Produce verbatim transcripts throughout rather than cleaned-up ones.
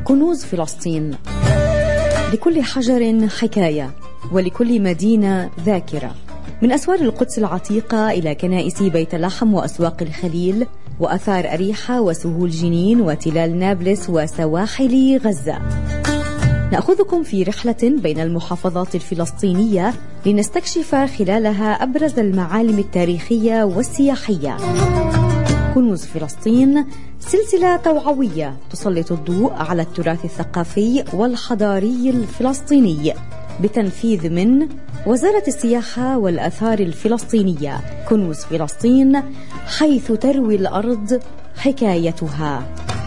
كنوز فلسطين. لكل حجر حكاية، ولكل مدينة ذاكرة. من أسوار القدس العتيقة إلى كنائس بيت لحم وأسواق الخليل وأثار أريحة وسهول جنين وتلال نابلس وسواحل غزة. نأخذكم في رحلة بين المحافظات الفلسطينية لنستكشف خلالها أبرز المعالم التاريخية والسياحية. كنوز فلسطين سلسلة توعوية تسلط الضوء على التراث الثقافي والحضاري الفلسطيني بتنفيذ من وزارة السياحة والآثار الفلسطينية. كنوز فلسطين، حيث تروي الأرض حكايتها.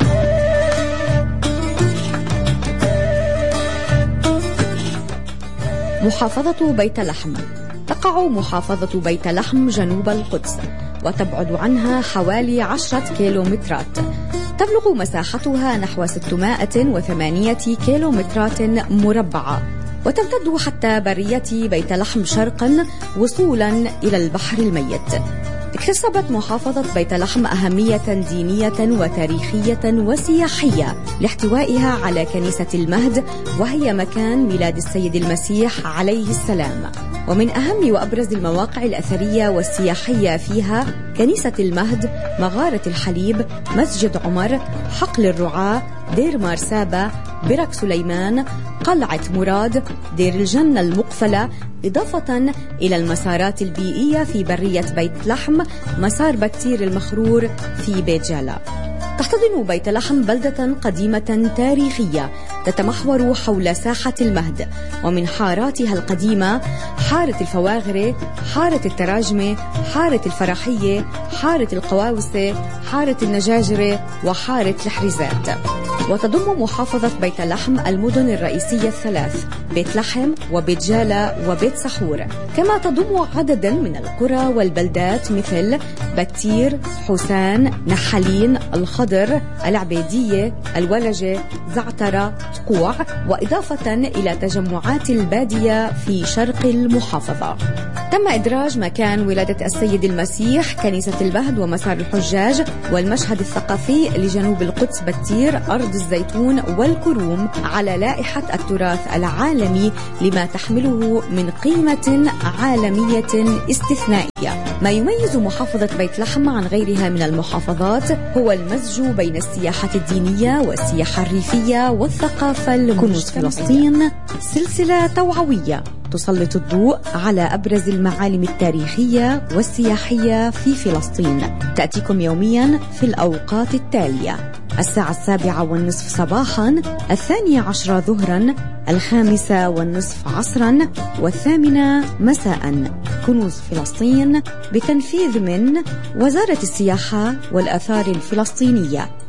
محافظة بيت لحم. تقع محافظة بيت لحم جنوب القدس، وتبعد عنها حوالي عشرة كيلومترات. تبلغ مساحتها نحو ستمائة وثمانية كيلومترات مربعة، وتمتد حتى برية بيت لحم شرقا وصولا إلى البحر الميت. اكتسبت محافظة بيت لحم أهمية دينية وتاريخية وسياحية لاحتوائها على كنيسة المهد، وهي مكان ميلاد السيد المسيح عليه السلام. ومن أهم وأبرز المواقع الأثرية والسياحية فيها كنيسة المهد، مغارة الحليب، مسجد عمر، حقل الرعاة، دير مارسابة، برك سليمان، قلعة مراد، دير الجنة المقفلة، إضافة إلى المسارات البيئية في برية بيت لحم، مسار بتير المخرور في بيت جالا. تحتضن بيت لحم بلدة قديمة تاريخية تتمحور حول ساحة المهد، ومن حاراتها القديمة حارة الفواغرة، حارة التراجمة، حارة الفرحية، حارة القواوسة، حارة النجاجرة، وحارة الحريزات. وتضم محافظة بيت لحم المدن الرئيسية الثلاث: بيت لحم وبيت جالا وبيت سحور، كما تضم عددا من القرى والبلدات مثل بتير، حسان، نحلين، الخضر، العبيدية، الولجة، زعترة، تقوع، وإضافة إلى تجمعات البادية في شرق المحافظة. تم إدراج مكان ولادة السيد المسيح، كنيسة المهد، ومسار الحجاج، والمشهد الثقافي لجنوب القدس بتير، أرض الزيتون والكروم على لائحة التراث العالمي لما تحمله من قيمة عالمية استثنائية. ما يميز محافظة بيت لحم عن غيرها من المحافظات هو المزج بين السياحة الدينية والسياحة الريفية والثقافة المجتمعية. كنوز فلسطين سلسلة توعوية تسلط الضوء على أبرز المعالم التاريخية والسياحية في فلسطين. تأتيكم يوميا في الأوقات التالية: الساعة السابعة والنصف صباحا، الثانية عشرة ظهرا، الخامسة والنصف عصرا، والثامنة مساء. كنوز فلسطين بتنفيذ من وزارة السياحة والآثار الفلسطينية.